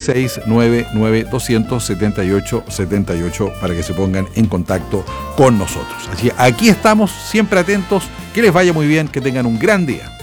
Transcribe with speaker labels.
Speaker 1: 669-278-78 para que se pongan en contacto con nosotros. Así que aquí estamos, siempre atentos, que les vaya muy bien, que tengan un gran día.